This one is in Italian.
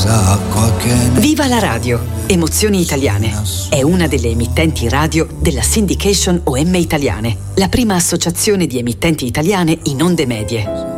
Viva la radio! Emozioni Italiane. È una delle emittenti radio della Syndication OM Italiane, la prima associazione di emittenti italiane in onde medie.